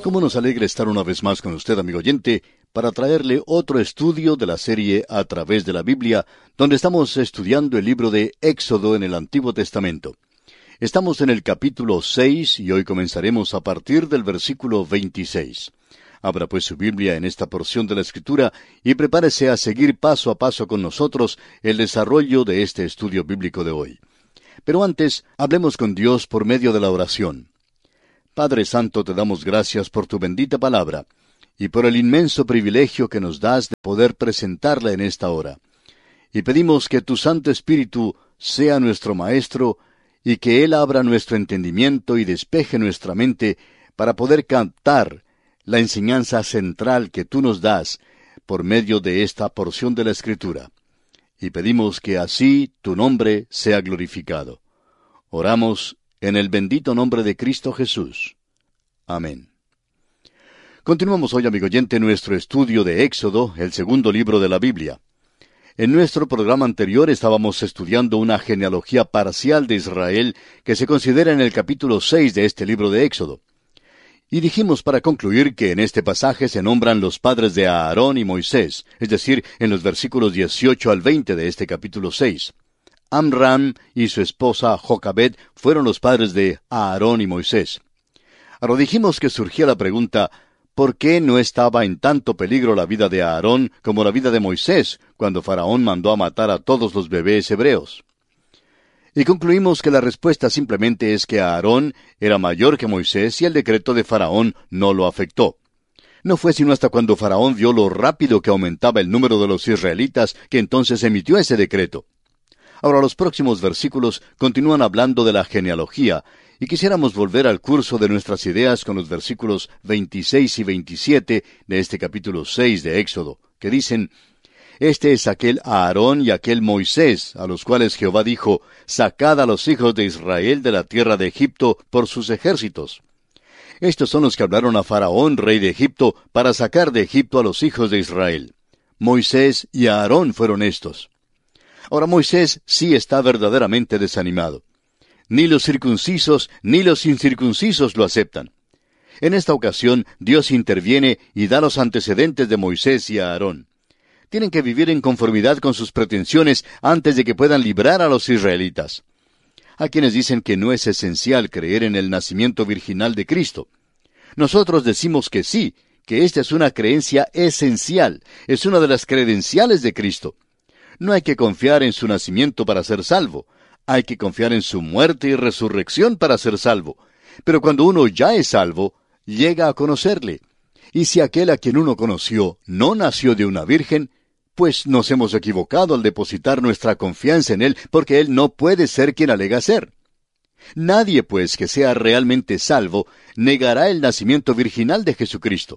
Cómo nos alegra estar una vez más con usted, amigo oyente, para traerle otro estudio de la serie A través de la Biblia, donde estamos estudiando el libro de Éxodo en el Antiguo Testamento. Estamos en el capítulo 6 y hoy comenzaremos a partir del versículo 26. Abra pues su Biblia en esta porción de la Escritura y prepárese a seguir paso a paso con nosotros el desarrollo de este estudio bíblico de hoy. Pero antes, hablemos con Dios por medio de la oración. Padre Santo, te damos gracias por tu bendita palabra y por el inmenso privilegio que nos das de poder presentarla en esta hora. Y pedimos que tu Santo Espíritu sea nuestro Maestro y que Él abra nuestro entendimiento y despeje nuestra mente para poder captar la enseñanza central que tú nos das por medio de esta porción de la Escritura. Y pedimos que así tu nombre sea glorificado. Oramos en el bendito nombre de Cristo Jesús. Amén. Continuamos hoy, amigo oyente, nuestro estudio de Éxodo, el segundo libro de la Biblia. En nuestro programa anterior estábamos estudiando una genealogía parcial de Israel que se considera en el capítulo 6 de este libro de Éxodo. Y dijimos para concluir que en este pasaje se nombran los padres de Aarón y Moisés, es decir, en los versículos 18 al 20 de este capítulo 6. Amram y su esposa Jocabed fueron los padres de Aarón y Moisés. Ahora dijimos que surgía la pregunta, ¿por qué no estaba en tanto peligro la vida de Aarón como la vida de Moisés cuando Faraón mandó a matar a todos los bebés hebreos? Y concluimos que la respuesta simplemente es que Aarón era mayor que Moisés y el decreto de Faraón no lo afectó. No fue sino hasta cuando Faraón vio lo rápido que aumentaba el número de los israelitas que entonces emitió ese decreto. Ahora los próximos versículos continúan hablando de la genealogía, y quisiéramos volver al curso de nuestras ideas con los versículos 26 y 27 de este capítulo 6 de Éxodo, que dicen: Este es aquel Aarón y aquel Moisés, a los cuales Jehová dijo, sacad a los hijos de Israel de la tierra de Egipto por sus ejércitos. Estos son los que hablaron a Faraón, rey de Egipto, para sacar de Egipto a los hijos de Israel. Moisés y Aarón fueron estos. Ahora Moisés sí está verdaderamente desanimado. Ni los circuncisos ni los incircuncisos lo aceptan. En esta ocasión, Dios interviene y da los antecedentes de Moisés y Aarón. Tienen que vivir en conformidad con sus pretensiones antes de que puedan librar a los israelitas. Hay quienes dicen que no es esencial creer en el nacimiento virginal de Cristo. Nosotros decimos que sí, que esta es una creencia esencial, es una de las credenciales de Cristo. No hay que confiar en su nacimiento para ser salvo. Hay que confiar en su muerte y resurrección para ser salvo. Pero cuando uno ya es salvo, llega a conocerle. Y si aquel a quien uno conoció no nació de una virgen, pues nos hemos equivocado al depositar nuestra confianza en él, porque él no puede ser quien alega ser. Nadie, pues, que sea realmente salvo, negará el nacimiento virginal de Jesucristo.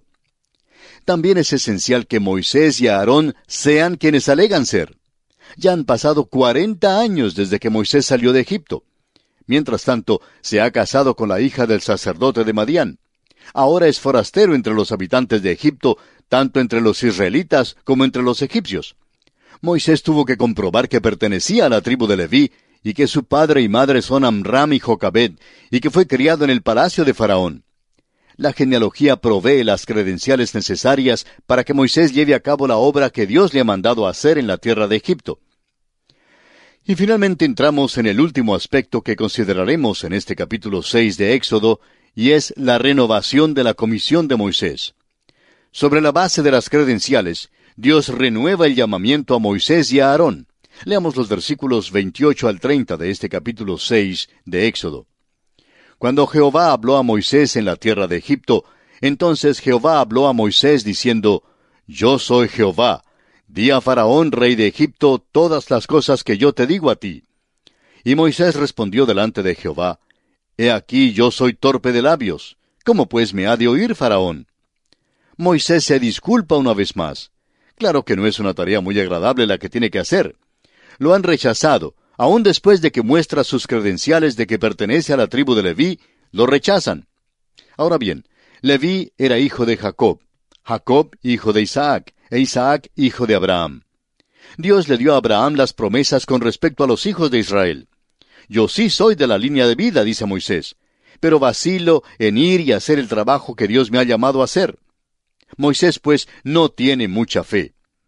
También es esencial que Moisés y Aarón sean quienes alegan ser. Ya han pasado 40 años desde que Moisés salió de Egipto. Mientras tanto, se ha casado con la hija del sacerdote de Madián. Ahora es forastero entre los habitantes de Egipto, tanto entre los israelitas como entre los egipcios. Moisés tuvo que comprobar que pertenecía a la tribu de Leví, y que su padre y madre son Amram y Jocabed, y que fue criado en el palacio de Faraón. La genealogía provee las credenciales necesarias para que Moisés lleve a cabo la obra que Dios le ha mandado hacer en la tierra de Egipto. Y finalmente entramos en el último aspecto que consideraremos en este capítulo 6 de Éxodo, y es la renovación de la comisión de Moisés. Sobre la base de las credenciales, Dios renueva el llamamiento a Moisés y a Aarón. Leamos los versículos 28 al 30 de este capítulo 6 de Éxodo. Cuando Jehová habló a Moisés en la tierra de Egipto, entonces Jehová habló a Moisés diciendo: Yo soy Jehová. Di a Faraón, rey de Egipto, todas las cosas que yo te digo a ti. Y Moisés respondió delante de Jehová: He aquí yo soy torpe de labios. ¿Cómo pues me ha de oír Faraón? Moisés se disculpa una vez más. Claro que no es una tarea muy agradable la que tiene que hacer. Lo han rechazado. Aún después de que muestra sus credenciales de que pertenece a la tribu de Leví, lo rechazan. Ahora bien, Leví era hijo de Jacob, Jacob hijo de Isaac, e Isaac hijo de Abraham. Dios le dio a Abraham las promesas con respecto a los hijos de Israel. Yo sí soy de la línea de vida, dice Moisés, pero vacilo en ir y hacer el trabajo que Dios me ha llamado a hacer. Moisés, pues, no tiene mucha fe.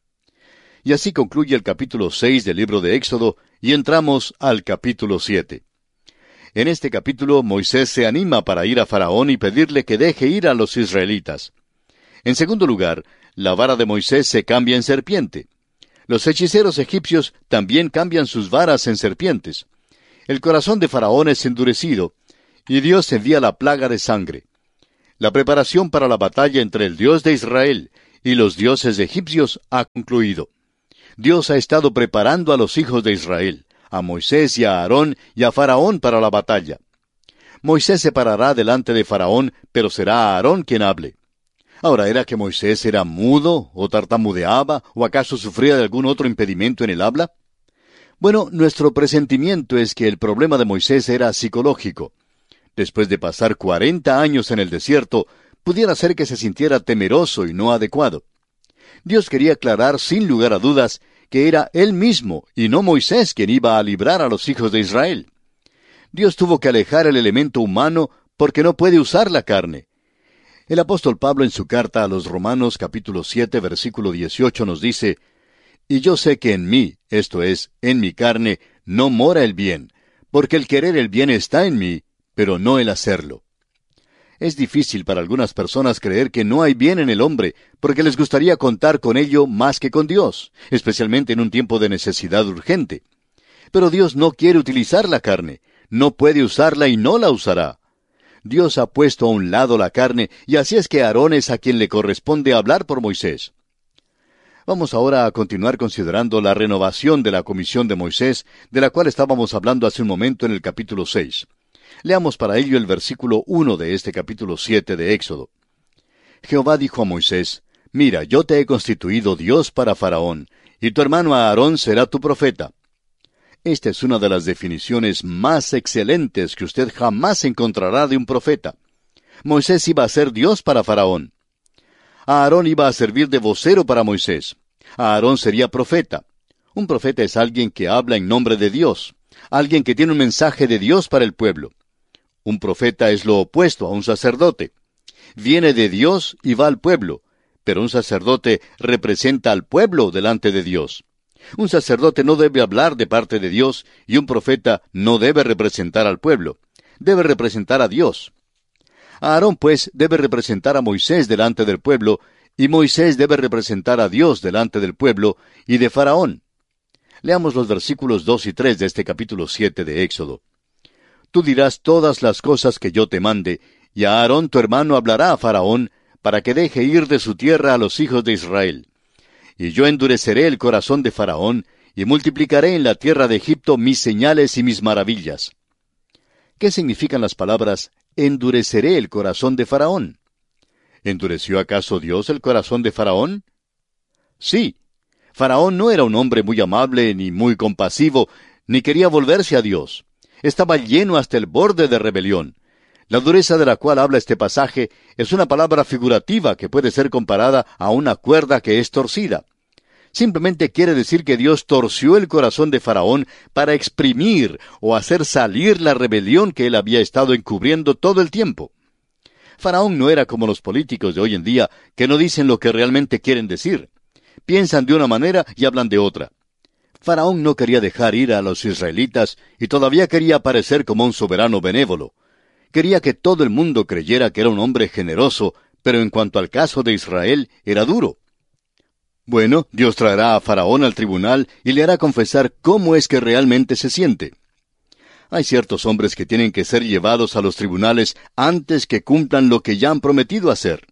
Y así concluye el capítulo 6 del libro de Éxodo, y entramos al capítulo 7. En este capítulo, Moisés se anima para ir a Faraón y pedirle que deje ir a los israelitas. En segundo lugar, la vara de Moisés se cambia en serpiente. Los hechiceros egipcios también cambian sus varas en serpientes. El corazón de Faraón es endurecido, y Dios envía la plaga de sangre. La preparación para la batalla entre el Dios de Israel y los dioses egipcios ha concluido. Dios ha estado preparando a los hijos de Israel, a Moisés y a Aarón y a Faraón para la batalla. Moisés se parará delante de Faraón, pero será Aarón quien hable. Ahora, ¿era que Moisés era mudo, o tartamudeaba, o acaso sufría de algún otro impedimento en el habla? Bueno, nuestro presentimiento es que el problema de Moisés era psicológico. Después de pasar 40 años en el desierto, pudiera ser que se sintiera temeroso y no adecuado. Dios quería aclarar sin lugar a dudas que era Él mismo y no Moisés quien iba a librar a los hijos de Israel. Dios tuvo que alejar el elemento humano porque no puede usar la carne. El apóstol Pablo en su carta a los Romanos capítulo 7 versículo 18 nos dice: «Y yo sé que en mí, esto es, en mi carne, no mora el bien, porque el querer el bien está en mí, pero no el hacerlo». Es difícil para algunas personas creer que no hay bien en el hombre, porque les gustaría contar con ello más que con Dios, especialmente en un tiempo de necesidad urgente. Pero Dios no quiere utilizar la carne, no puede usarla y no la usará. Dios ha puesto a un lado la carne, y así es que Aarón es a quien le corresponde hablar por Moisés. Vamos ahora a continuar considerando la renovación de la comisión de Moisés, de la cual estábamos hablando hace un momento en el capítulo 6. Leamos para ello el versículo 1 de este capítulo 7 de Éxodo. Jehová dijo a Moisés: «Mira, yo te he constituido Dios para Faraón, y tu hermano Aarón será tu profeta». Esta es una de las definiciones más excelentes que usted jamás encontrará de un profeta. Moisés iba a ser Dios para Faraón. Aarón iba a servir de vocero para Moisés. Aarón sería profeta. Un profeta es alguien que habla en nombre de Dios, alguien que tiene un mensaje de Dios para el pueblo. Un profeta es lo opuesto a un sacerdote. Viene de Dios y va al pueblo, pero un sacerdote representa al pueblo delante de Dios. Un sacerdote no debe hablar de parte de Dios y un profeta no debe representar al pueblo. Debe representar a Dios. Aarón, pues, debe representar a Moisés delante del pueblo, y Moisés debe representar a Dios delante del pueblo y de Faraón. Leamos los versículos 2 y 3 de este capítulo 7 de Éxodo. Tú dirás todas las cosas que yo te mande, y a Aarón tu hermano hablará a Faraón, para que deje ir de su tierra a los hijos de Israel. Y yo endureceré el corazón de Faraón, y multiplicaré en la tierra de Egipto mis señales y mis maravillas. ¿Qué significan las palabras endureceré el corazón de Faraón? ¿Endureció acaso Dios el corazón de Faraón? Sí. Faraón no era un hombre muy amable ni muy compasivo, ni quería volverse a Dios. Estaba lleno hasta el borde de rebelión. La dureza de la cual habla este pasaje es una palabra figurativa que puede ser comparada a una cuerda que es torcida. Simplemente quiere decir que Dios torció el corazón de Faraón para exprimir o hacer salir la rebelión que él había estado encubriendo todo el tiempo. Faraón no era como los políticos de hoy en día, que no dicen lo que realmente quieren decir. Piensan de una manera y hablan de otra. Faraón no quería dejar ir a los israelitas y todavía quería parecer como un soberano benévolo. Quería que todo el mundo creyera que era un hombre generoso, pero en cuanto al caso de Israel, era duro. Bueno, Dios traerá a Faraón al tribunal y le hará confesar cómo es que realmente se siente. Hay ciertos hombres que tienen que ser llevados a los tribunales antes que cumplan lo que ya han prometido hacer.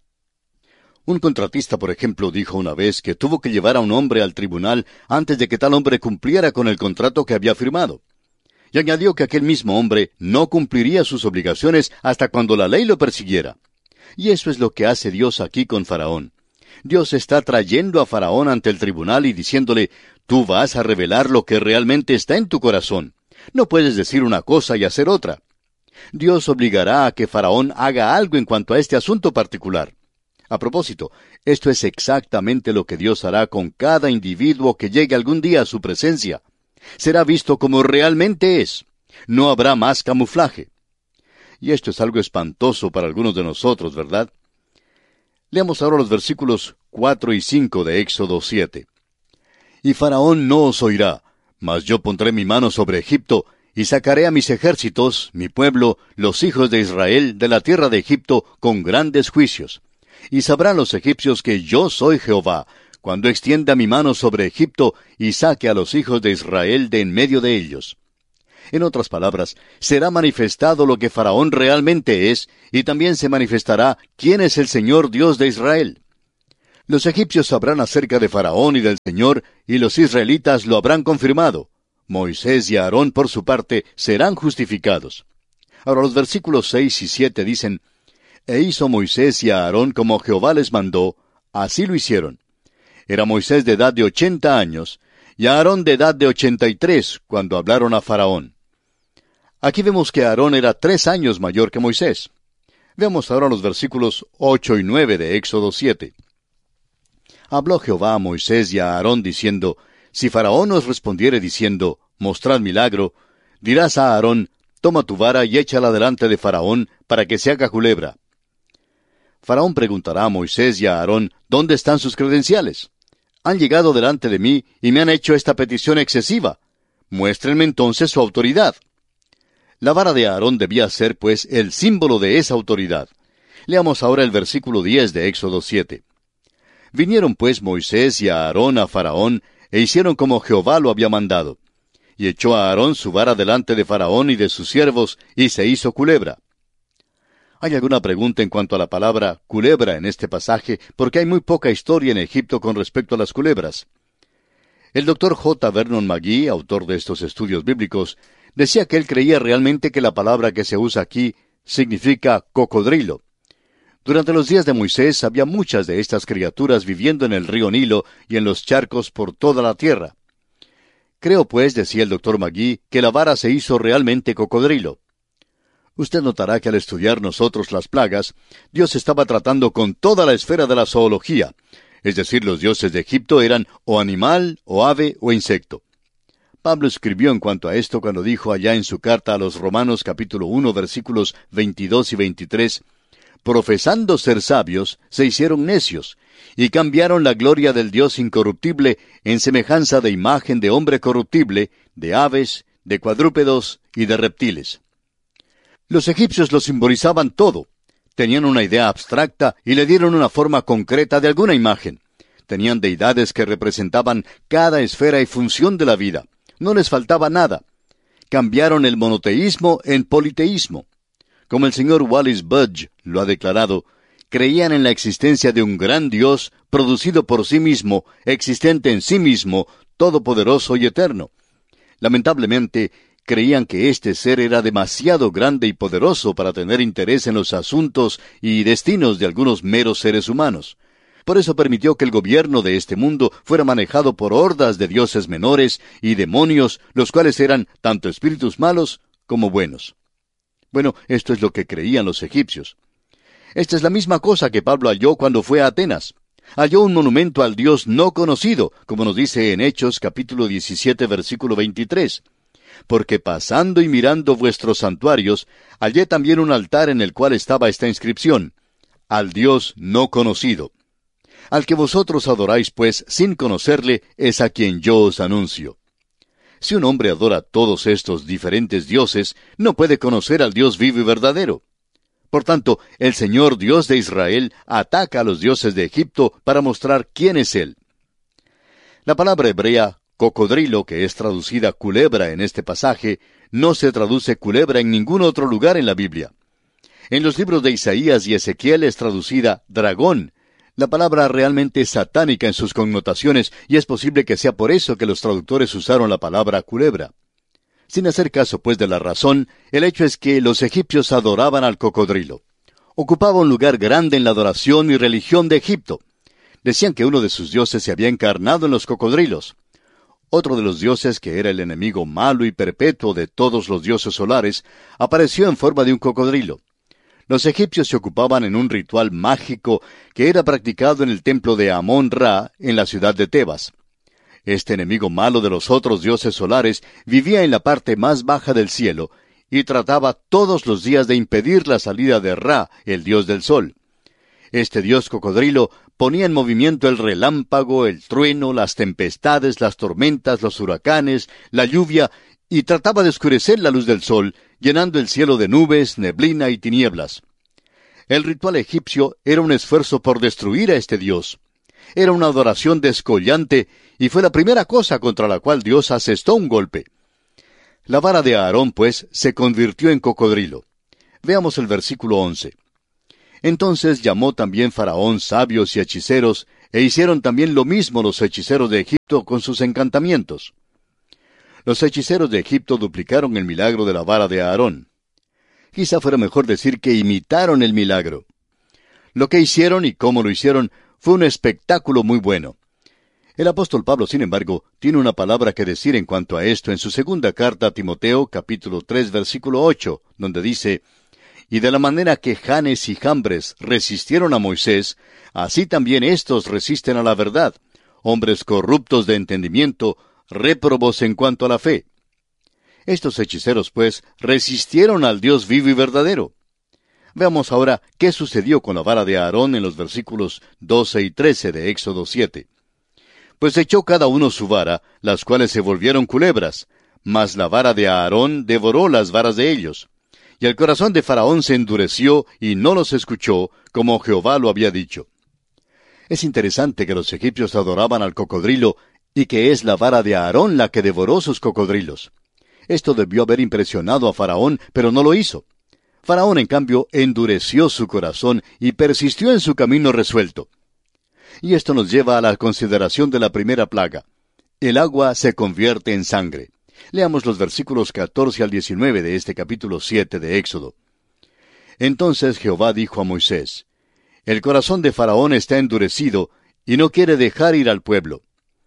Un contratista, por ejemplo, dijo una vez que tuvo que llevar a un hombre al tribunal antes de que tal hombre cumpliera con el contrato que había firmado. Y añadió que aquel mismo hombre no cumpliría sus obligaciones hasta cuando la ley lo persiguiera. Y eso es lo que hace Dios aquí con Faraón. Dios está trayendo a Faraón ante el tribunal y diciéndole: tú vas a revelar lo que realmente está en tu corazón. No puedes decir una cosa y hacer otra. Dios obligará a que Faraón haga algo en cuanto a este asunto particular. A propósito, esto es exactamente lo que Dios hará con cada individuo que llegue algún día a su presencia. Será visto como realmente es. No habrá más camuflaje. Y esto es algo espantoso para algunos de nosotros, ¿verdad? Leamos ahora los versículos 4 y 5 de Éxodo 7. Y Faraón no os oirá, mas yo pondré mi mano sobre Egipto, y sacaré a mis ejércitos, mi pueblo, los hijos de Israel, de la tierra de Egipto, con grandes juicios. Y sabrán los egipcios que yo soy Jehová, cuando extienda mi mano sobre Egipto, y saque a los hijos de Israel de en medio de ellos. En otras palabras, será manifestado lo que Faraón realmente es, y también se manifestará quién es el Señor Dios de Israel. Los egipcios sabrán acerca de Faraón y del Señor, y los israelitas lo habrán confirmado. Moisés y Aarón, por su parte, serán justificados. Ahora los versículos 6 y 7 dicen, E hizo Moisés y Aarón como Jehová les mandó, así lo hicieron. Era Moisés de edad de 80 años, y Aarón de edad de 83, cuando hablaron a Faraón. Aquí vemos que Aarón era 3 años mayor que Moisés. Veamos ahora los versículos 8 y 9 de Éxodo 7. Habló Jehová a Moisés y a Aarón diciendo, Si Faraón os respondiere diciendo, Mostrad milagro, dirás a Aarón, Toma tu vara y échala delante de Faraón, para que se haga culebra. Faraón preguntará a Moisés y a Aarón, ¿dónde están sus credenciales? Han llegado delante de mí y me han hecho esta petición excesiva. Muéstrenme entonces su autoridad. La vara de Aarón debía ser, pues, el símbolo de esa autoridad. Leamos ahora el versículo 10 de Éxodo 7. Vinieron pues Moisés y Aarón a Faraón, e hicieron como Jehová lo había mandado. Y echó a Aarón su vara delante de Faraón y de sus siervos, y se hizo culebra. ¿Hay alguna pregunta en cuanto a la palabra culebra en este pasaje? Porque hay muy poca historia en Egipto con respecto a las culebras. El Dr. J. Vernon McGee, autor de estos estudios bíblicos, decía que él creía realmente que la palabra que se usa aquí significa cocodrilo. Durante los días de Moisés había muchas de estas criaturas viviendo en el río Nilo y en los charcos por toda la tierra. Creo, pues, decía el Dr. McGee, que la vara se hizo realmente cocodrilo. Usted notará que al estudiar nosotros las plagas, Dios estaba tratando con toda la esfera de la zoología, es decir, los dioses de Egipto eran o animal, o ave, o insecto. Pablo escribió en cuanto a esto cuando dijo allá en su carta a los Romanos capítulo 1 versículos 22 y 23, profesando ser sabios, se hicieron necios, y cambiaron la gloria del Dios incorruptible en semejanza de imagen de hombre corruptible, de aves, de cuadrúpedos y de reptiles. Los egipcios lo simbolizaban todo. Tenían una idea abstracta y le dieron una forma concreta de alguna imagen. Tenían deidades que representaban cada esfera y función de la vida. No les faltaba nada. Cambiaron el monoteísmo en politeísmo. Como el señor Wallis Budge lo ha declarado, creían en la existencia de un gran Dios, producido por sí mismo, existente en sí mismo, todopoderoso y eterno. Lamentablemente, creían que este ser era demasiado grande y poderoso para tener interés en los asuntos y destinos de algunos meros seres humanos. Por eso permitió que el gobierno de este mundo fuera manejado por hordas de dioses menores y demonios, los cuales eran tanto espíritus malos como buenos. Bueno, esto es lo que creían los egipcios. Esta es la misma cosa que Pablo halló cuando fue a Atenas. Halló un monumento al Dios no conocido, como nos dice en Hechos capítulo 17 versículo 23. Porque pasando y mirando vuestros santuarios, hallé también un altar en el cual estaba esta inscripción: al Dios no conocido. Al que vosotros adoráis, pues, sin conocerle, es a quien yo os anuncio. Si un hombre adora todos estos diferentes dioses, no puede conocer al Dios vivo y verdadero. Por tanto, el Señor Dios de Israel ataca a los dioses de Egipto para mostrar quién es Él. La palabra hebrea cocodrilo, que es traducida culebra en este pasaje, no se traduce culebra en ningún otro lugar en la Biblia. En los libros de Isaías y Ezequiel es traducida dragón. La palabra realmente es satánica en sus connotaciones, y es posible que sea por eso que los traductores usaron la palabra culebra. Sin hacer caso, pues, de la razón, el hecho es que los egipcios adoraban al cocodrilo. Ocupaba un lugar grande en la adoración y religión de Egipto. Decían que uno de sus dioses se había encarnado en los cocodrilos. Otro de los dioses, que era el enemigo malo y perpetuo de todos los dioses solares, apareció en forma de un cocodrilo. Los egipcios se ocupaban en un ritual mágico que era practicado en el templo de Amón-Ra, en la ciudad de Tebas. Este enemigo malo de los otros dioses solares vivía en la parte más baja del cielo, y trataba todos los días de impedir la salida de Ra, el dios del sol. Este dios cocodrilo ponía en movimiento el relámpago, el trueno, las tempestades, las tormentas, los huracanes, la lluvia, y trataba de oscurecer la luz del sol, llenando el cielo de nubes, neblina y tinieblas. El ritual egipcio era un esfuerzo por destruir a este dios. Era una adoración descollante, y fue la primera cosa contra la cual Dios asestó un golpe. La vara de Aarón, pues, se convirtió en cocodrilo. Veamos el versículo 11. Entonces llamó también Faraón sabios y hechiceros, e hicieron también lo mismo los hechiceros de Egipto con sus encantamientos. Los hechiceros de Egipto duplicaron el milagro de la vara de Aarón. Quizá fuera mejor decir que imitaron el milagro. Lo que hicieron y cómo lo hicieron fue un espectáculo muy bueno. El apóstol Pablo, sin embargo, tiene una palabra que decir en cuanto a esto en su segunda carta a Timoteo, capítulo 3, versículo 8, donde dice: «Y de la manera que Janes y Jambres resistieron a Moisés, así también éstos resisten a la verdad, hombres corruptos de entendimiento, réprobos en cuanto a la fe». Estos hechiceros, pues, resistieron al Dios vivo y verdadero. Veamos ahora qué sucedió con la vara de Aarón en los versículos 12 y 13 de Éxodo 7. Pues echó cada uno su vara, las cuales se volvieron culebras, mas la vara de Aarón devoró las varas de ellos. Y el corazón de Faraón se endureció y no los escuchó, como Jehová lo había dicho. Es interesante que los egipcios adoraban al cocodrilo, y que es la vara de Aarón la que devoró sus cocodrilos. Esto debió haber impresionado a Faraón, pero no lo hizo. Faraón, en cambio, endureció su corazón y persistió en su camino resuelto. Y esto nos lleva a la consideración de la primera plaga. El agua se convierte en sangre. Leamos los versículos 14 al 19 de este capítulo 7 de Éxodo. Entonces Jehová dijo a Moisés: «El corazón de Faraón está endurecido, y no quiere dejar ir al pueblo.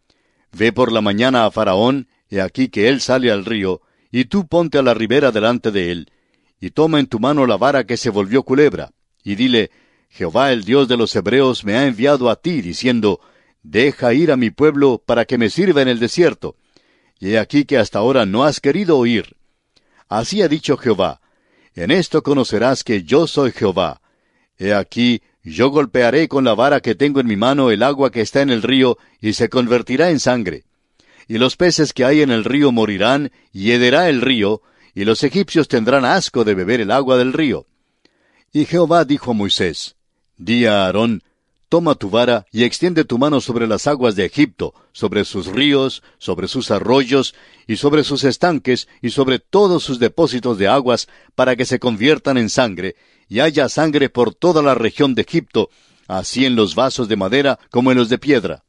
Ve por la mañana a Faraón, he aquí que él sale al río, y tú ponte a la ribera delante de él, y toma en tu mano la vara que se volvió culebra, y dile: Jehová el Dios de los hebreos me ha enviado a ti, diciendo: deja ir a mi pueblo para que me sirva en el desierto. Y he aquí que hasta ahora no has querido oír. Así ha dicho Jehová: en esto conocerás que yo soy Jehová. He aquí, yo golpearé con la vara que tengo en mi mano el agua que está en el río, y se convertirá en sangre. Y los peces que hay en el río morirán, y hederá el río, y los egipcios tendrán asco de beber el agua del río. Y Jehová dijo a Moisés: di a Aarón: toma tu vara y extiende tu mano sobre las aguas de Egipto, sobre sus ríos, sobre sus arroyos, y sobre sus estanques, y sobre todos sus depósitos de aguas, para que se conviertan en sangre, y haya sangre por toda la región de Egipto, así en los vasos de madera como en los de piedra.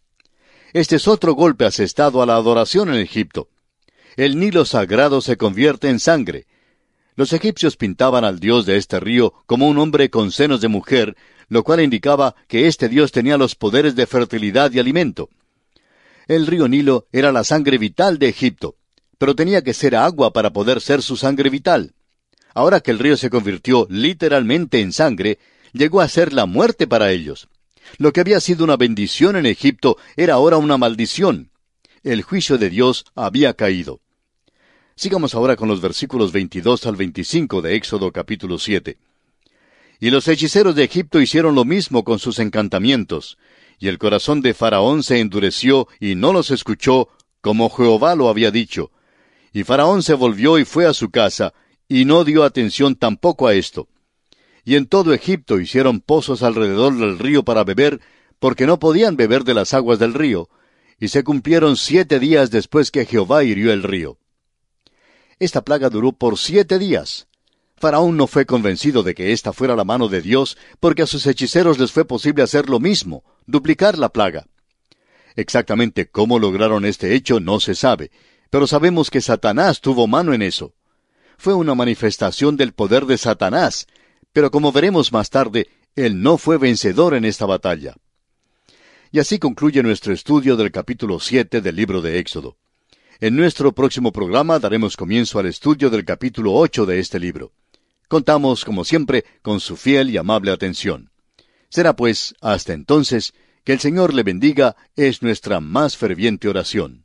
Este es otro golpe asestado a la adoración en Egipto. El Nilo sagrado se convierte en sangre. Los egipcios pintaban al dios de este río como un hombre con senos de mujer, lo cual indicaba que este dios tenía los poderes de fertilidad y alimento. El río Nilo era la sangre vital de Egipto, pero tenía que ser agua para poder ser su sangre vital. Ahora que el río se convirtió literalmente en sangre, llegó a ser la muerte para ellos. Lo que había sido una bendición en Egipto era ahora una maldición. El juicio de Dios había caído. Sigamos ahora con los versículos 22 al 25 de Éxodo capítulo 7. Y los hechiceros de Egipto hicieron lo mismo con sus encantamientos, y el corazón de Faraón se endureció y no los escuchó, como Jehová lo había dicho. Y Faraón se volvió y fue a su casa, y no dio atención tampoco a esto. Y en todo Egipto hicieron pozos alrededor del río para beber, porque no podían beber de las aguas del río, y se cumplieron 7 días después que Jehová hirió el río. Esta plaga duró por 7 días. Faraón no fue convencido de que esta fuera la mano de Dios, porque a sus hechiceros les fue posible hacer lo mismo, duplicar la plaga. Exactamente cómo lograron este hecho no se sabe, pero sabemos que Satanás tuvo mano en eso. Fue una manifestación del poder de Satanás, pero como veremos más tarde, él no fue vencedor en esta batalla. Y así concluye nuestro estudio del capítulo 7 del libro de Éxodo. En nuestro próximo programa daremos comienzo al estudio del capítulo 8 de este libro. Contamos, como siempre, con su fiel y amable atención. Será pues, hasta entonces, que el Señor le bendiga, es nuestra más ferviente oración.